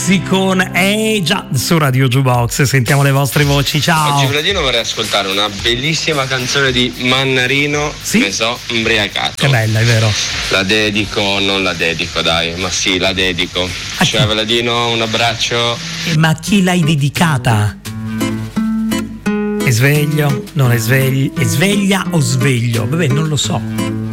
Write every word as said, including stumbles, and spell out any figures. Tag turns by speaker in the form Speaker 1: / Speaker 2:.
Speaker 1: Lexicon, eh già, su Radio Jukebox sentiamo le vostre voci. Ciao.
Speaker 2: Oggi Vladino vorrei ascoltare una bellissima canzone di Mannarino,
Speaker 1: sì?
Speaker 2: Ne so imbriacato.
Speaker 1: Che bella, è vero.
Speaker 2: La dedico, non la dedico dai, ma sì, la dedico. A cioè chi? Vladino, un abbraccio.
Speaker 1: Eh, ma a chi l'hai dedicata? È sveglio? Non è sveglio? È sveglia o sveglio? Vabbè, non lo so.